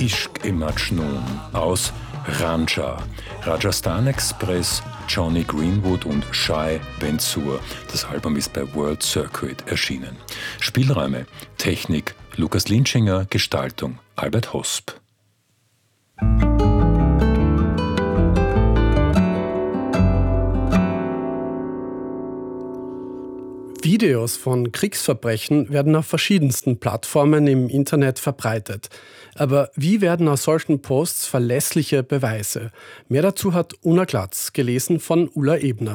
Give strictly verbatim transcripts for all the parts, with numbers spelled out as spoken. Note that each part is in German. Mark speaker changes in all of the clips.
Speaker 1: Ishq e Majnun aus Ranjha, Rajasthan Express, Johnny Greenwood und Shai Bensur. Das Album ist bei World Circuit erschienen. Spielräume, Technik, Lukas Linschinger, Gestaltung, Albert Hosp.
Speaker 2: Videos von Kriegsverbrechen werden auf verschiedensten Plattformen im Internet verbreitet. Aber wie werden aus solchen Posts verlässliche Beweise? Mehr dazu hat Una Glatz, gelesen von Ulla Ebner.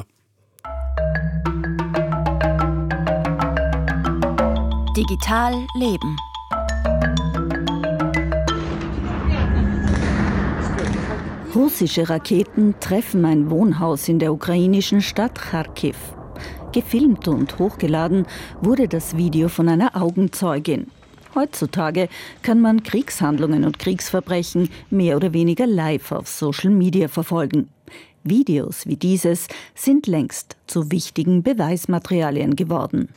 Speaker 3: Digital leben.
Speaker 4: Russische Raketen treffen ein Wohnhaus in der ukrainischen Stadt Charkiw. Gefilmt und hochgeladen wurde das Video von einer Augenzeugin. Heutzutage kann man Kriegshandlungen und Kriegsverbrechen mehr oder weniger live auf Social Media verfolgen. Videos wie dieses sind längst zu wichtigen Beweismaterialien geworden.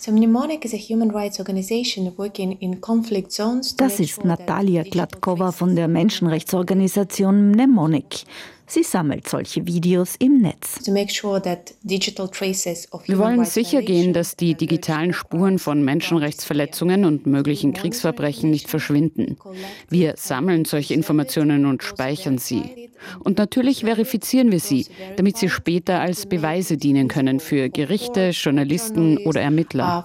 Speaker 4: Das ist Natalia Gladkova von der Menschenrechtsorganisation Mnemonic. Sie sammelt solche Videos im Netz.
Speaker 5: Wir wollen sichergehen, dass die digitalen Spuren von Menschenrechtsverletzungen und möglichen Kriegsverbrechen nicht verschwinden. Wir sammeln solche Informationen und speichern sie. Und natürlich verifizieren wir sie, damit sie später als Beweise dienen können für Gerichte, Journalisten oder Ermittler.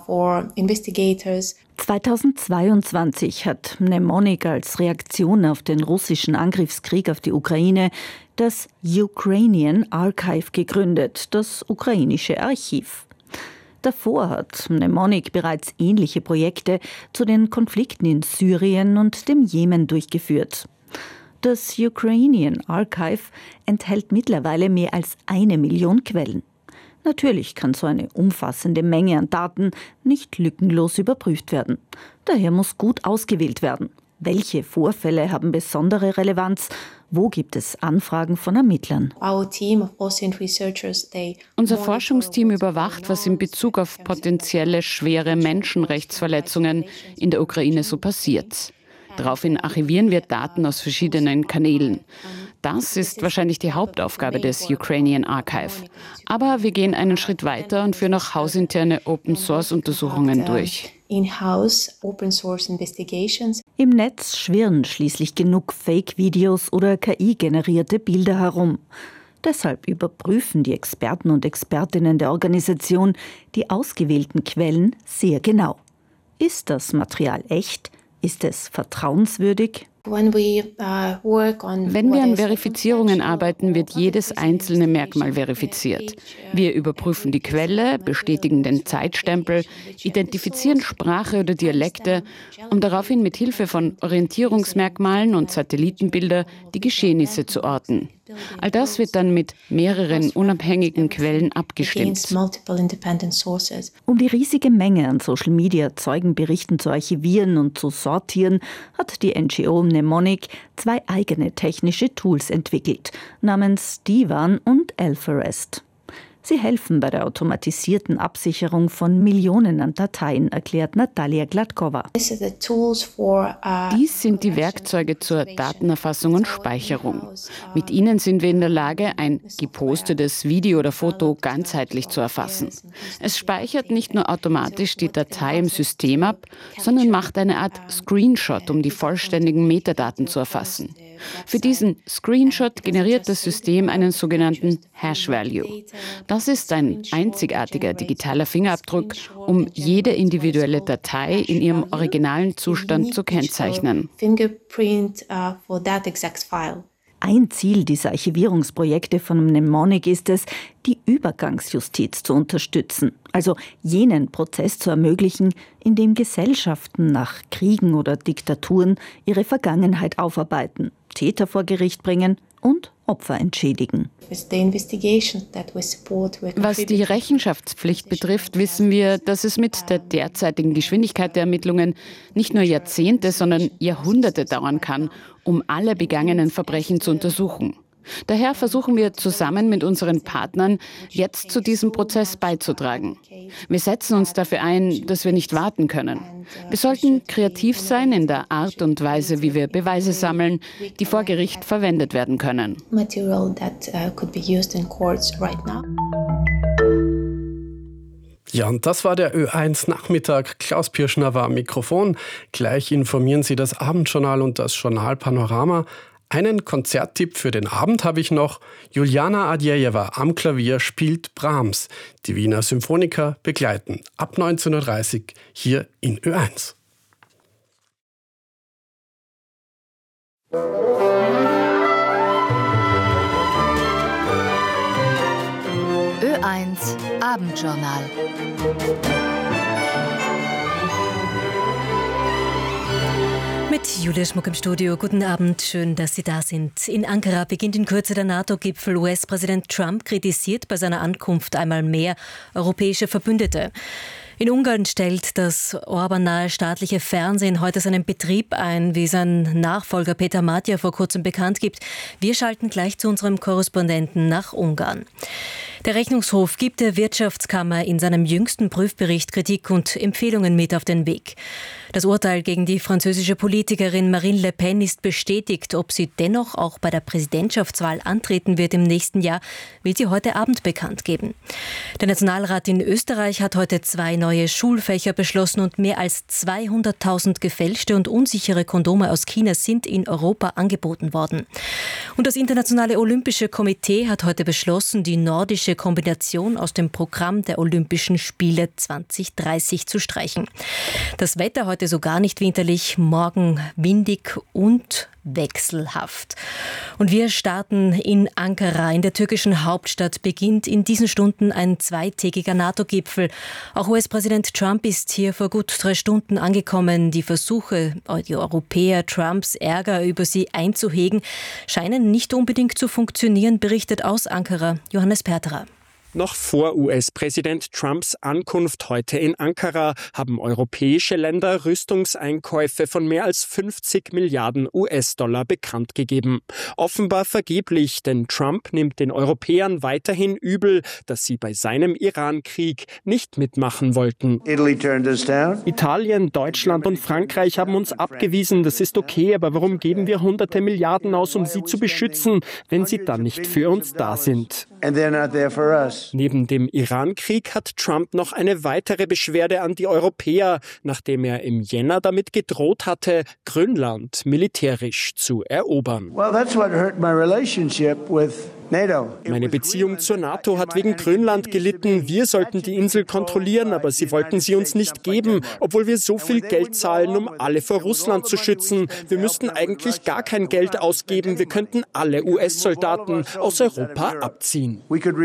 Speaker 4: zweitausendzweiundzwanzig hat Mnemonic als Reaktion auf den russischen Angriffskrieg auf die Ukraine das Ukrainian Archive gegründet, das ukrainische Archiv. Davor hat Mnemonic bereits ähnliche Projekte zu den Konflikten in Syrien und dem Jemen durchgeführt. Das Ukrainian Archive enthält mittlerweile mehr als eine Million Quellen. Natürlich kann so eine umfassende Menge an Daten nicht lückenlos überprüft werden. Daher muss gut ausgewählt werden. Welche Vorfälle haben besondere Relevanz? Wo gibt es Anfragen von Ermittlern?
Speaker 5: Unser Forschungsteam überwacht, was in Bezug auf potenzielle schwere Menschenrechtsverletzungen in der Ukraine so passiert. Daraufhin archivieren wir Daten aus verschiedenen Kanälen. Das ist wahrscheinlich die Hauptaufgabe des Ukrainian Archive. Aber wir gehen einen Schritt weiter und führen auch hausinterne Open-Source-Untersuchungen durch.
Speaker 4: Im Netz schwirren schließlich genug Fake-Videos oder K I-generierte Bilder herum. Deshalb überprüfen die Experten und Expertinnen der Organisation die ausgewählten Quellen sehr genau. Ist das Material echt? Ist es vertrauenswürdig?
Speaker 5: Wenn wir an Verifizierungen arbeiten, wird jedes einzelne Merkmal verifiziert. Wir überprüfen die Quelle, bestätigen den Zeitstempel, identifizieren Sprache oder Dialekte, um daraufhin mit Hilfe von Orientierungsmerkmalen und Satellitenbilder die Geschehnisse zu orten. All das wird dann mit mehreren unabhängigen Quellen abgestimmt.
Speaker 4: Um die riesige Menge an Social-Media-Zeugenberichten zu archivieren und zu sortieren, hat die N G O Mnemonic zwei eigene technische Tools entwickelt, namens Divan und Alpharest. Sie helfen bei der automatisierten Absicherung von Millionen an Dateien, erklärt Natalia Gladkova.
Speaker 5: Dies sind die Werkzeuge zur Datenerfassung und Speicherung. Mit ihnen sind wir in der Lage, ein gepostetes Video oder Foto ganzheitlich zu erfassen. Es speichert nicht nur automatisch die Datei im System ab, sondern macht eine Art Screenshot, um die vollständigen Metadaten zu erfassen. Für diesen Screenshot generiert das System einen sogenannten Hash-Value. Das ist ein einzigartiger digitaler Fingerabdruck, um jede individuelle Datei in ihrem originalen Zustand zu kennzeichnen.
Speaker 4: Ein Ziel dieser Archivierungsprojekte von Mnemonic ist es, die Übergangsjustiz zu unterstützen, also jenen Prozess zu ermöglichen, in dem Gesellschaften nach Kriegen oder Diktaturen ihre Vergangenheit aufarbeiten, Täter vor Gericht bringen und Opfer entschädigen.
Speaker 5: Was die Rechenschaftspflicht betrifft, wissen wir, dass es mit der derzeitigen Geschwindigkeit der Ermittlungen nicht nur Jahrzehnte, sondern Jahrhunderte dauern kann, um alle begangenen Verbrechen zu untersuchen. Daher versuchen wir zusammen mit unseren Partnern jetzt zu diesem Prozess beizutragen. Wir setzen uns dafür ein, dass wir nicht warten können. Wir sollten kreativ sein in der Art und Weise, wie wir Beweise sammeln, die vor Gericht verwendet werden können.
Speaker 2: Ja, und das war der Ö eins Nachmittag. Klaus Pirschner war am Mikrofon. Gleich informieren Sie das Abendjournal und das Journal Panorama. Einen Konzerttipp für den Abend habe ich noch. Juliana Adjejewa am Klavier spielt Brahms. Die Wiener Symphoniker begleiten. Ab neunzehn Uhr dreißig hier in Ö eins.
Speaker 3: Ö eins Abendjournal.
Speaker 6: Mit Julia Schmuck im Studio. Guten Abend, schön, dass Sie da sind. In Ankara beginnt in Kürze der NATO-Gipfel. U S-Präsident Trump kritisiert bei seiner Ankunft einmal mehr europäische Verbündete. In Ungarn stellt das Orban-nahe staatliche Fernsehen heute seinen Betrieb ein, wie sein Nachfolger Peter Matja vor kurzem bekannt gibt. Wir schalten gleich zu unserem Korrespondenten nach Ungarn. Der Rechnungshof gibt der Wirtschaftskammer in seinem jüngsten Prüfbericht Kritik und Empfehlungen mit auf den Weg. Das Urteil gegen die französische Politikerin Marine Le Pen ist bestätigt. Ob sie dennoch auch bei der Präsidentschaftswahl antreten wird im nächsten Jahr, will sie heute Abend bekannt geben. Der Nationalrat in Österreich hat heute zwei neue Schulfächer beschlossen und mehr als zweihunderttausend gefälschte und unsichere Kondome aus China sind in Europa angeboten worden. Und das Internationale Olympische Komitee hat heute beschlossen, die nordische Kombination aus dem Programm der Olympischen Spiele zwanzig dreißig zu streichen. Das Wetter heute so gar nicht winterlich, morgen windig und wechselhaft. Und wir starten in Ankara. In der türkischen Hauptstadt beginnt in diesen Stunden ein zweitägiger NATO-Gipfel. Auch U S-Präsident Trump ist hier vor gut drei Stunden angekommen. Die Versuche, die Europäer Trumps Ärger über sie einzuhegen, scheinen nicht unbedingt zu funktionieren, berichtet aus Ankara Johannes Perterer.
Speaker 7: Noch vor U S-Präsident Trumps Ankunft heute in Ankara haben europäische Länder Rüstungseinkäufe von mehr als fünfzig Milliarden U S-Dollar bekannt gegeben. Offenbar vergeblich, denn Trump nimmt den Europäern weiterhin übel, dass sie bei seinem Iran-Krieg nicht mitmachen wollten. Italien, Deutschland und Frankreich haben uns abgewiesen, das ist okay, aber warum geben wir hunderte Milliarden aus, um sie zu beschützen, wenn sie dann nicht für uns da sind? Neben dem Iran-Krieg hat Trump noch eine weitere Beschwerde an die Europäer, nachdem er im Jänner damit gedroht hatte, Grönland militärisch zu erobern.
Speaker 8: Well, that's what hurt my relationship with NATO.
Speaker 7: Meine Beziehung zur NATO hat wegen Grönland gelitten. Wir sollten die Insel kontrollieren, aber sie wollten sie uns nicht geben, obwohl wir so viel Geld zahlen, um alle vor Russland zu schützen. Wir müssten eigentlich gar kein Geld ausgeben. Wir könnten alle U S-Soldaten aus Europa abziehen.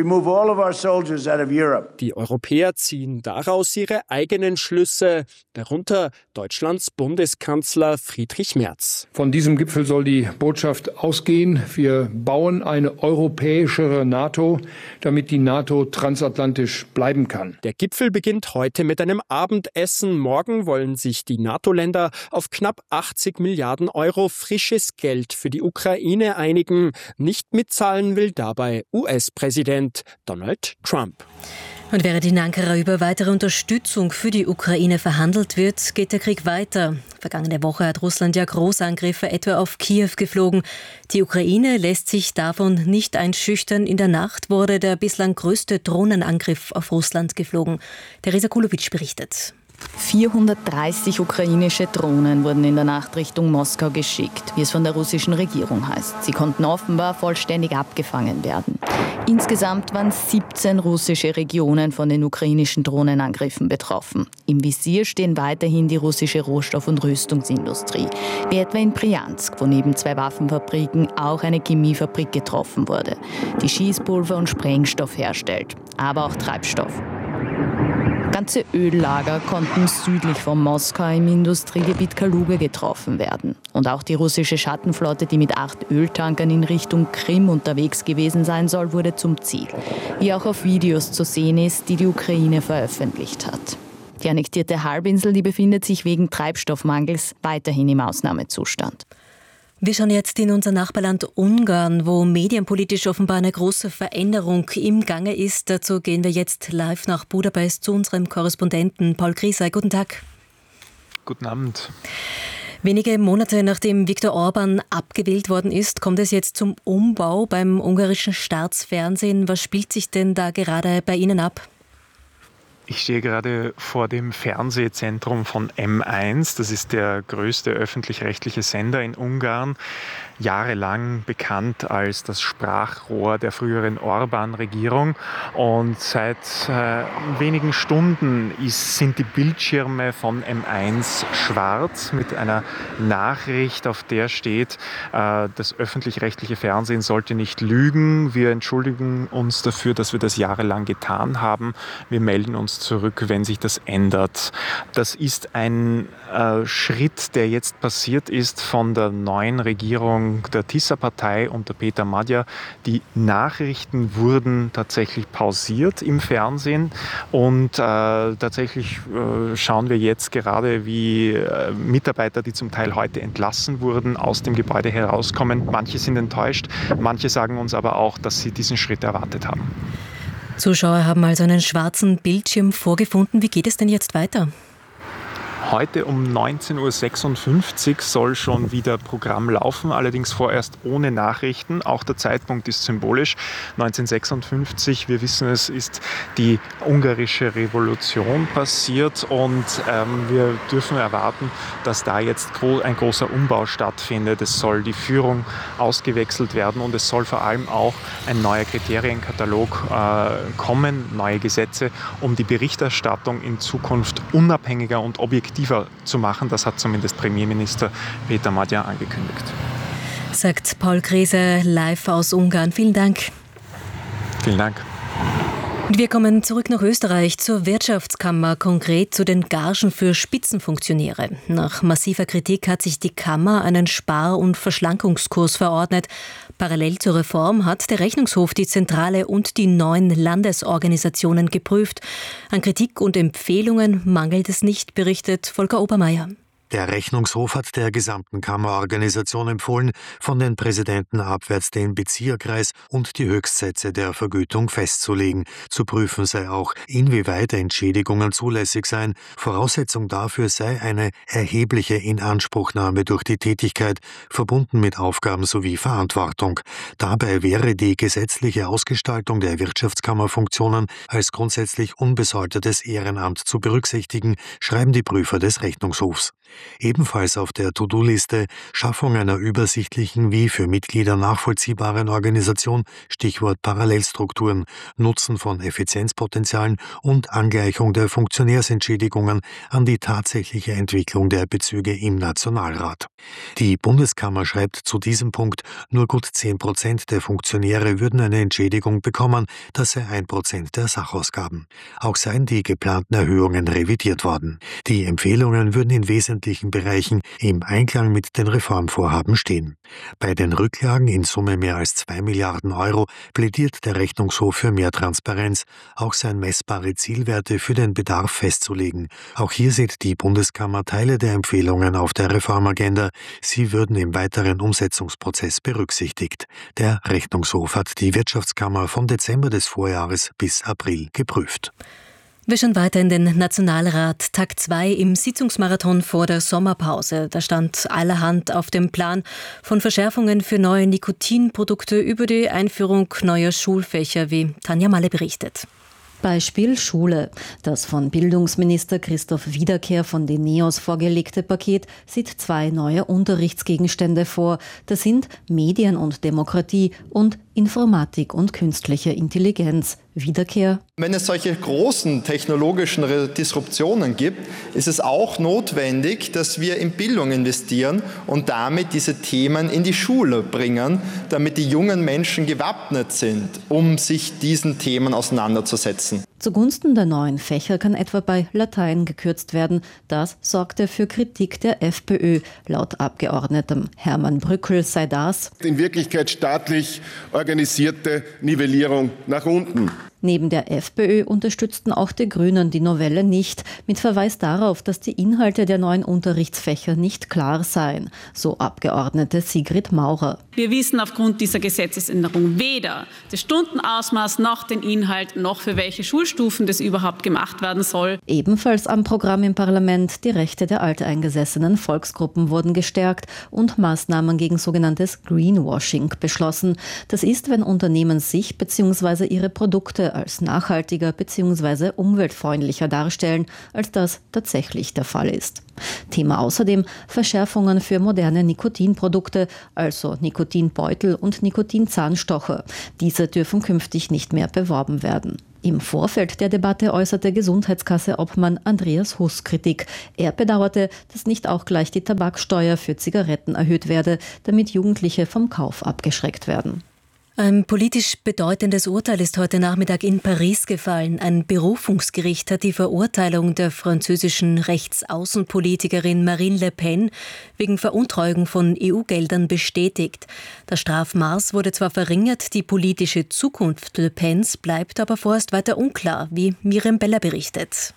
Speaker 7: Die Europäer ziehen daraus ihre eigenen Schlüsse, darunter Deutschlands Bundeskanzler Friedrich Merz.
Speaker 9: Von diesem Gipfel soll die Botschaft ausgehen: Wir bauen eine europäischere NATO, damit die NATO transatlantisch bleiben kann.
Speaker 7: Der Gipfel beginnt heute mit einem Abendessen. Morgen wollen sich die NATO-Länder auf knapp achtzig Milliarden Euro frisches Geld für die Ukraine einigen. Nicht mitzahlen will dabei U S-Präsident Donald Trump.
Speaker 6: Und während in Ankara über weitere Unterstützung für die Ukraine verhandelt wird, geht der Krieg weiter. Vergangene Woche hat Russland ja Großangriffe etwa auf Kiew geflogen. Die Ukraine lässt sich davon nicht einschüchtern. In der Nacht wurde der bislang größte Drohnenangriff auf Russland geflogen. Teresa Kulowitsch berichtet.
Speaker 4: vierhundertdreißig ukrainische Drohnen wurden in der Nacht Richtung Moskau geschickt, wie es von der russischen Regierung heißt. Sie konnten offenbar vollständig abgefangen werden. Insgesamt waren siebzehn russische Regionen von den ukrainischen Drohnenangriffen betroffen. Im Visier stehen weiterhin die russische Rohstoff- und Rüstungsindustrie, wie etwa in Bryansk, wo neben zwei Waffenfabriken auch eine Chemiefabrik getroffen wurde, die Schießpulver und Sprengstoff herstellt, aber auch Treibstoff. Ganze Öllager konnten südlich von Moskau im Industriegebiet Kaluga getroffen werden. Und auch die russische Schattenflotte, die mit acht Öltankern in Richtung Krim unterwegs gewesen sein soll, wurde zum Ziel. Wie auch auf Videos zu sehen ist, die die Ukraine veröffentlicht hat. Die annektierte Halbinsel, die befindet sich wegen Treibstoffmangels weiterhin im Ausnahmezustand.
Speaker 6: Wir schauen jetzt in unser Nachbarland Ungarn, wo medienpolitisch offenbar eine große Veränderung im Gange ist. Dazu gehen wir jetzt live nach Budapest zu unserem Korrespondenten Paul Griesei. Guten Tag.
Speaker 10: Guten Abend.
Speaker 6: Wenige Monate nachdem Viktor Orban abgewählt worden ist, kommt es jetzt zum Umbau beim ungarischen Staatsfernsehen. Was spielt sich denn da gerade bei Ihnen ab?
Speaker 10: Ich stehe gerade vor dem Fernsehzentrum von M eins. Das ist der größte öffentlich-rechtliche Sender in Ungarn. Jahrelang bekannt als das Sprachrohr der früheren Orban-Regierung. Und seit äh, wenigen Stunden ist, sind die Bildschirme von M eins schwarz mit einer Nachricht, auf der steht, äh, das öffentlich-rechtliche Fernsehen sollte nicht lügen. Wir entschuldigen uns dafür, dass wir das jahrelang getan haben. Wir melden uns zurück, wenn sich das ändert. Das ist ein äh, Schritt, der jetzt passiert ist von der neuen Regierung der Tisza-Partei unter Peter Magyar. Die Nachrichten wurden tatsächlich pausiert im Fernsehen und äh, tatsächlich äh, schauen wir jetzt gerade, wie äh, Mitarbeiter, die zum Teil heute entlassen wurden, aus dem Gebäude herauskommen. Manche sind enttäuscht, manche sagen uns aber auch, dass sie diesen Schritt erwartet haben.
Speaker 6: Zuschauer haben also einen schwarzen Bildschirm vorgefunden. Wie geht es denn jetzt weiter?
Speaker 10: Heute um neunzehn Uhr sechsundfünfzig soll schon wieder Programm laufen, allerdings vorerst ohne Nachrichten. Auch der Zeitpunkt ist symbolisch. neunzehnhundertsechsundfünfzig, wir wissen es, ist die ungarische Revolution passiert und ähm, wir dürfen erwarten, dass da jetzt gro- ein großer Umbau stattfindet. Es soll die Führung ausgewechselt werden und es soll vor allem auch ein neuer Kriterienkatalog äh, kommen, neue Gesetze, um die Berichterstattung in Zukunft unabhängiger und objektiver zu machen. Das hat zumindest Premierminister Peter Magyar angekündigt.
Speaker 6: Sagt Paul Griesei live aus Ungarn. Vielen Dank.
Speaker 10: Vielen Dank.
Speaker 6: Und wir kommen zurück nach Österreich zur Wirtschaftskammer, konkret zu den Gagen für Spitzenfunktionäre. Nach massiver Kritik hat sich die Kammer einen Spar- und Verschlankungskurs verordnet. Parallel zur Reform hat der Rechnungshof die Zentrale und die neuen Landesorganisationen geprüft. An Kritik und Empfehlungen mangelt es nicht, berichtet Volker Obermeier.
Speaker 11: Der Rechnungshof hat der gesamten Kammerorganisation empfohlen, von den Präsidenten abwärts den Bezieherkreis und die Höchstsätze der Vergütung festzulegen. Zu prüfen sei auch, inwieweit Entschädigungen zulässig seien. Voraussetzung dafür sei eine erhebliche Inanspruchnahme durch die Tätigkeit, verbunden mit Aufgaben sowie Verantwortung. Dabei wäre die gesetzliche Ausgestaltung der Wirtschaftskammerfunktionen als grundsätzlich unbesoldetes Ehrenamt zu berücksichtigen, schreiben die Prüfer des Rechnungshofs. Ebenfalls auf der To-Do-Liste Schaffung einer übersichtlichen wie für Mitglieder nachvollziehbaren Organisation, Stichwort Parallelstrukturen, Nutzen von Effizienzpotenzialen und Angleichung der Funktionärsentschädigungen an die tatsächliche Entwicklung der Bezüge im Nationalrat. Die Bundeskammer schreibt zu diesem Punkt, nur gut zehn Prozent der Funktionäre würden eine Entschädigung bekommen, das sei ein Prozent der Sachausgaben. Auch seien die geplanten Erhöhungen revidiert worden. Die Empfehlungen würden in wesentlichen Bereichen im Einklang mit den Reformvorhaben stehen. Bei den Rücklagen in Summe mehr als zwei Milliarden Euro plädiert der Rechnungshof für mehr Transparenz, auch seien messbare Zielwerte für den Bedarf festzulegen. Auch hier sieht die Bundeskammer Teile der Empfehlungen auf der Reformagenda. Sie würden im weiteren Umsetzungsprozess berücksichtigt. Der Rechnungshof hat die Wirtschaftskammer von Dezember des Vorjahres bis April geprüft.
Speaker 6: Wir schauen weiter in den Nationalrat, Tag zwei im Sitzungsmarathon vor der Sommerpause. Da stand allerhand auf dem Plan, von Verschärfungen für neue Nikotinprodukte über die Einführung neuer Schulfächer, wie Tanja Malle berichtet.
Speaker 12: Beispiel Schule. Das von Bildungsminister Christoph Wiederkehr von den NEOS vorgelegte Paket sieht zwei neue Unterrichtsgegenstände vor. Das sind Medien und Demokratie und Informatik und künstliche Intelligenz. Wiederkehr.
Speaker 13: Wenn es solche großen technologischen Disruptionen gibt, ist es auch notwendig, dass wir in Bildung investieren und damit diese Themen in die Schule bringen, damit die jungen Menschen gewappnet sind, um sich diesen Themen auseinanderzusetzen.
Speaker 12: Zugunsten der neuen Fächer kann etwa bei Latein gekürzt werden. Das sorgte für Kritik der FPÖ. Laut Abgeordnetem Hermann Brückel sei das
Speaker 14: in Wirklichkeit staatlich organisierte Nivellierung nach unten.
Speaker 12: Neben der FPÖ unterstützten auch die Grünen die Novelle nicht, mit Verweis darauf, dass die Inhalte der neuen Unterrichtsfächer nicht klar seien, so Abgeordnete Sigrid Maurer.
Speaker 14: Wir wissen aufgrund dieser Gesetzesänderung weder das Stundenausmaß noch den Inhalt noch für welche Schulstufen das überhaupt gemacht werden soll.
Speaker 12: Ebenfalls am Programm im Parlament: die Rechte der alteingesessenen Volksgruppen wurden gestärkt und Maßnahmen gegen sogenanntes Greenwashing beschlossen. Das ist, wenn Unternehmen sich bzw. ihre Produkte als nachhaltiger bzw. umweltfreundlicher darstellen, als das tatsächlich der Fall ist. Thema außerdem Verschärfungen für moderne Nikotinprodukte, also Nikotinbeutel und Nikotinzahnstocher. Diese dürfen künftig nicht mehr beworben werden. Im Vorfeld der Debatte äußerte Gesundheitskasse-Obmann Andreas Huss Kritik. Er bedauerte, dass nicht auch gleich die Tabaksteuer für Zigaretten erhöht werde, damit Jugendliche vom Kauf abgeschreckt werden.
Speaker 6: Ein politisch bedeutendes Urteil ist heute Nachmittag in Paris gefallen. Ein Berufungsgericht hat die Verurteilung der französischen Rechtsaußenpolitikerin Marine Le Pen wegen Veruntreuung von E U-Geldern bestätigt. Das Strafmaß wurde zwar verringert, die politische Zukunft Le Pens bleibt aber vorerst weiter unklar, wie Miriam Beller berichtet.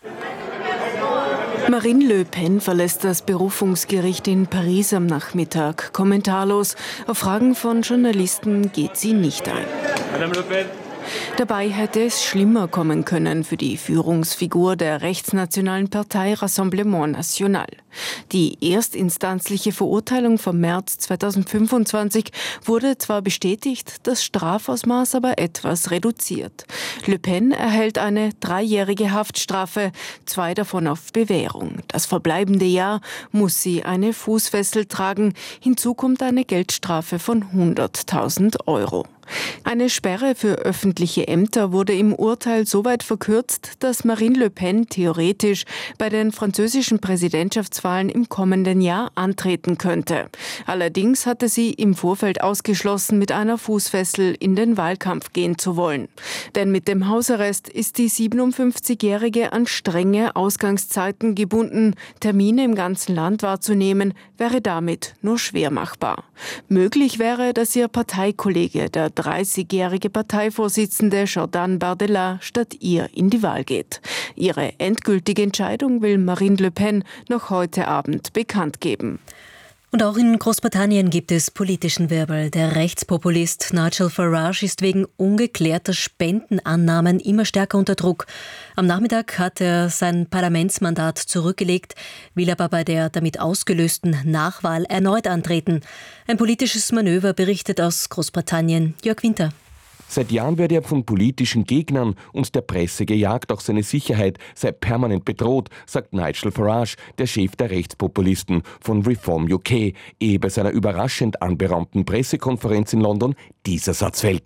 Speaker 15: Marine Le Pen verlässt das Berufungsgericht in Paris am Nachmittag. Kommentarlos. Auf Fragen von Journalisten geht sie nicht ein. Madame Le Pen. Dabei hätte es schlimmer kommen können für die Führungsfigur der rechtsnationalen Partei Rassemblement National. Die erstinstanzliche Verurteilung vom März zweitausendfünfundzwanzig wurde zwar bestätigt, das Strafausmaß aber etwas reduziert. Le Pen erhält eine dreijährige Haftstrafe, zwei davon auf Bewährung. Das verbleibende Jahr muss sie eine Fußfessel tragen. Hinzu kommt eine Geldstrafe von hunderttausend Euro. Eine Sperre für öffentliche Ämter wurde im Urteil so weit verkürzt, dass Marine Le Pen theoretisch bei den französischen Präsidentschaftswahlen im kommenden Jahr antreten könnte. Allerdings hatte sie im Vorfeld ausgeschlossen, mit einer Fußfessel in den Wahlkampf gehen zu wollen. Denn mit dem Hausarrest ist die siebenundfünfzigjährige an strenge Ausgangszeiten gebunden. Termine im ganzen Land wahrzunehmen, wäre damit nur schwer machbar. Möglich wäre, dass ihr Parteikollege, der dreißigjährige Parteivorsitzende Jordan Bardella, statt ihr in die Wahl geht. Ihre endgültige Entscheidung will Marine Le Pen noch heute Abend bekannt geben.
Speaker 6: Und auch in Großbritannien gibt es politischen Wirbel. Der Rechtspopulist Nigel Farage ist wegen ungeklärter Spendenannahmen immer stärker unter Druck. Am Nachmittag hat er sein Parlamentsmandat zurückgelegt, will aber bei der damit ausgelösten Nachwahl erneut antreten. Ein politisches Manöver, berichtet aus Großbritannien Jörg Winter.
Speaker 16: Seit Jahren werde er von politischen Gegnern und der Presse gejagt, auch seine Sicherheit sei permanent bedroht, sagt Nigel Farage, der Chef der Rechtspopulisten von Reform U K, ehe bei seiner überraschend anberaumten Pressekonferenz in London dieser Satz fällt.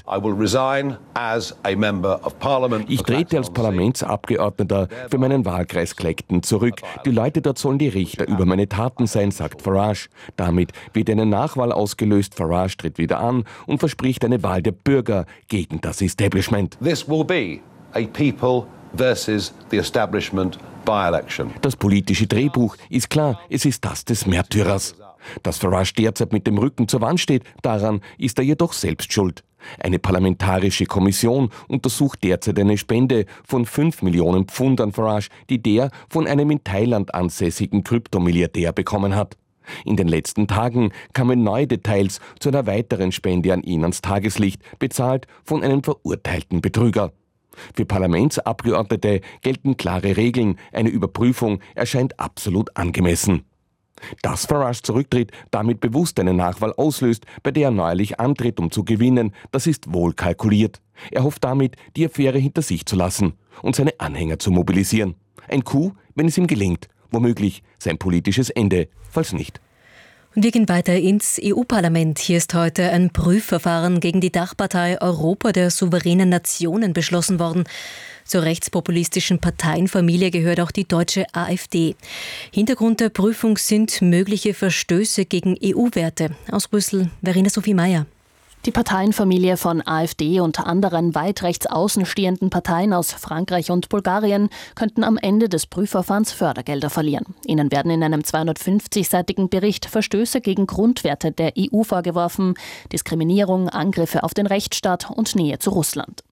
Speaker 16: Ich trete als Parlamentsabgeordneter für meinen Wahlkreis Clacton zurück. Die Leute dort sollen die Richter über meine Taten sein, sagt Farage. Damit wird eine Nachwahl ausgelöst, Farage tritt wieder an und verspricht eine Wahl der Bürger gegen das Establishment.
Speaker 17: This will be a people versus the establishment by-election.
Speaker 16: Das politische Drehbuch ist klar, es ist das des Märtyrers. Dass Farage derzeit mit dem Rücken zur Wand steht, daran ist er jedoch selbst schuld. Eine parlamentarische Kommission untersucht derzeit eine Spende von fünf Millionen Pfund an Farage, die der von einem in Thailand ansässigen Kryptomilliardär bekommen hat. In den letzten Tagen kamen neue Details zu einer weiteren Spende an ihn ans Tageslicht, bezahlt von einem verurteilten Betrüger. Für Parlamentsabgeordnete gelten klare Regeln, eine Überprüfung erscheint absolut angemessen. Dass Farage zurücktritt, damit bewusst eine Nachwahl auslöst, bei der er neuerlich antritt, um zu gewinnen, das ist wohl kalkuliert. Er hofft damit, die Affäre hinter sich zu lassen und seine Anhänger zu mobilisieren. Ein Coup, wenn es ihm gelingt, womöglich sein politisches Ende, falls nicht.
Speaker 6: Und wir gehen weiter ins E U-Parlament. Hier ist heute ein Prüfverfahren gegen die Dachpartei Europa der souveränen Nationen beschlossen worden. Zur rechtspopulistischen Parteienfamilie gehört auch die deutsche AfD. Hintergrund der Prüfung sind mögliche Verstöße gegen E U-Werte. Aus Brüssel, Verena Sophie Meyer.
Speaker 18: Die Parteienfamilie von AfD und anderen weit rechts außen stehenden Parteien aus Frankreich und Bulgarien könnten am Ende des Prüfverfahrens Fördergelder verlieren. Ihnen werden in einem zweihundertfünfzig-seitigen Bericht Verstöße gegen Grundwerte der E U vorgeworfen, Diskriminierung, Angriffe auf den Rechtsstaat und Nähe zu Russland.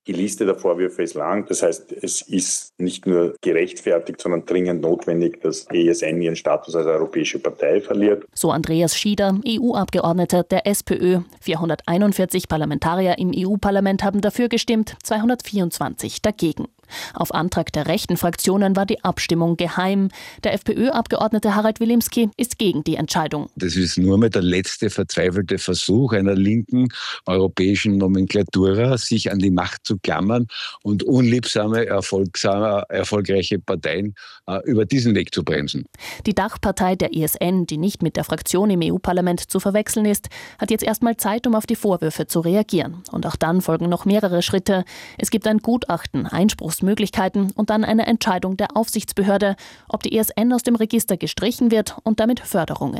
Speaker 19: Die Liste der Vorwürfe ist lang. Das heißt, es ist nicht nur gerechtfertigt, sondern dringend notwendig, dass E S N ihren Status als europäische Partei verliert.
Speaker 18: So Andreas Schieder, E U-Abgeordneter der SPÖ. vierhunderteinundvierzig Parlamentarier im E U-Parlament haben dafür gestimmt, zweihundertvierundzwanzig dagegen. Auf Antrag der rechten Fraktionen war die Abstimmung geheim. Der FPÖ-Abgeordnete Harald Wilimski ist gegen die Entscheidung.
Speaker 20: Das ist nur mal der letzte verzweifelte Versuch einer linken europäischen Nomenklatura, sich an die Macht zu klammern und unliebsame, erfolgsame, erfolgreiche Parteien äh, über diesen Weg zu bremsen.
Speaker 18: Die Dachpartei der E S N, die nicht mit der Fraktion im E U-Parlament zu verwechseln ist, hat jetzt erstmal Zeit, um auf die Vorwürfe zu reagieren. Und auch dann folgen noch mehrere Schritte. Es gibt ein Gutachten, Einspruchsmöglichkeiten und dann eine Entscheidung der Aufsichtsbehörde, ob die E S N aus dem Register gestrichen wird und damit Förderungen